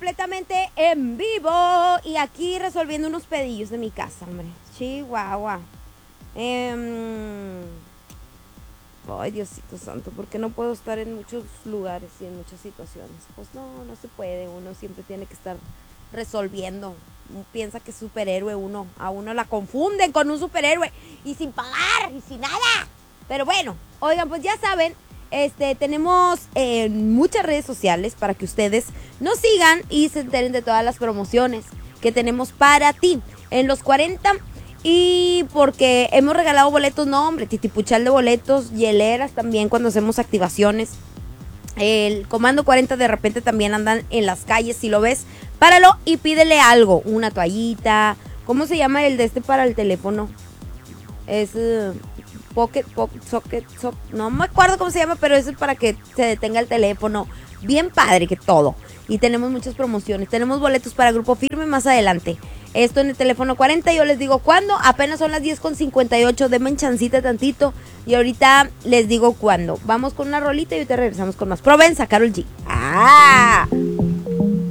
completamente en vivo y aquí resolviendo unos pedillos de mi casa, hombre. Chihuahua. Ay, Diosito santo, ¿por qué no puedo estar en muchos lugares y en muchas situaciones? Pues no se puede, uno siempre tiene que estar resolviendo. Uno piensa que es superhéroe uno, a uno la confunden con un superhéroe y sin pagar y sin nada. Pero bueno, oigan, pues ya saben, tenemos muchas redes sociales para que ustedes nos sigan y se enteren de todas las promociones que tenemos para ti en los 40. Y porque hemos regalado boletos, no hombre, titipuchal de boletos, hieleras también cuando hacemos activaciones. El Comando 40 de repente también andan en las calles, si lo ves, páralo y pídele algo, una toallita. ¿Cómo se llama el de para el teléfono? Es socket, no me acuerdo cómo se llama, pero eso es para que se detenga el teléfono. Bien padre que todo. Y tenemos muchas promociones. Tenemos boletos para Grupo Firme más adelante. Esto en el teléfono 40, yo les digo cuándo. Apenas son las 10:58, denme chancita tantito. Y ahorita les digo cuándo. Vamos con una rolita y ahorita regresamos con más. Provenza, Karol G. ¡Ah!